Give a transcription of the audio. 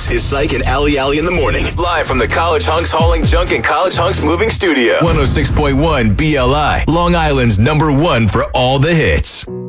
This is Psych and Ali Ali in the morning. Live from the College Hunks Hauling Junk and College Hunks Moving Studio. 106.1 BLI, Long Island's #1 for all the hits.